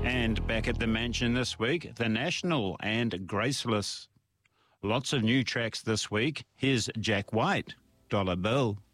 And back at the mansion this week, The National and Graceless. Lots of new tracks this week. Here's Jack White, Dollar Bill.